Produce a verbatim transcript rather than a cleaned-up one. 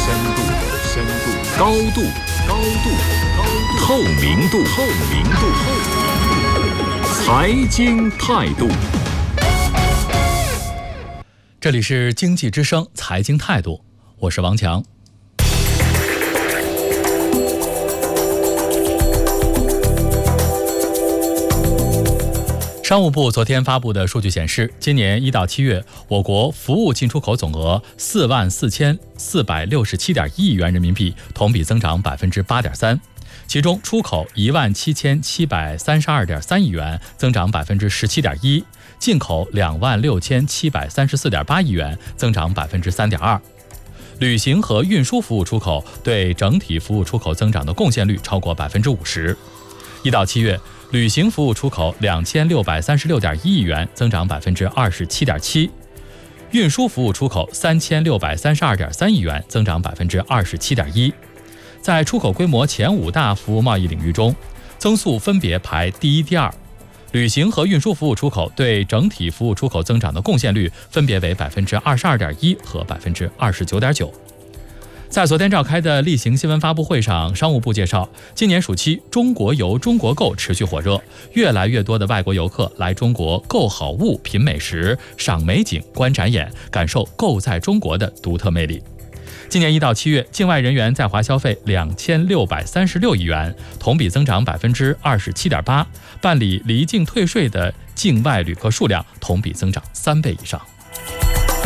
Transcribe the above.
深度，深度，高度，高度，高度，透明度，透明度，透明度，财经态度。 这里是经济之声财经态度，我是王强。商务部昨天发布的数据显示，今年一到七月，我国服务进出口总额四万四千四百六十七点一亿元人民币，同比增长百分之八点三。其中，出口一万七千七百三十二点三亿元，增长百分之十七点一；进口两万六千七百三十四点八亿元，增长百分之三点二。旅行和运输服务出口对整体服务出口增长的贡献率超过百分之五十。一到七月，旅行服务出口两千六百三十六点一亿元，增长百分之二十七点七；运输服务出口三千六百三十二点三亿元，增长百分之二十七点一。在出口规模前五大服务贸易领域中，增速分别排第一、第二。旅行和运输服务出口对整体服务出口增长的贡献率分别为百分之二十二点一和百分之二十九点九。在昨天召开的例行新闻发布会上，商务部介绍，今年暑期中国游、中国购持续火热，越来越多的外国游客来中国购好物、品美食、赏美景、观展演，感受购在中国的独特魅力。今年一到七月，境外人员在华消费两千六百三十六亿元，同比增长百分之二十七点八，办理离境退税的境外旅客数量同比增长三倍以上。